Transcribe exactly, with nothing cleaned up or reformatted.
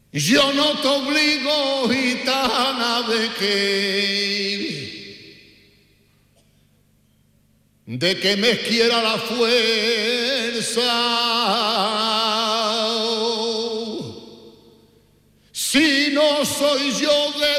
Yo no te obligo, gitana, de que de que me quiera la fuerza. Si no soy yo de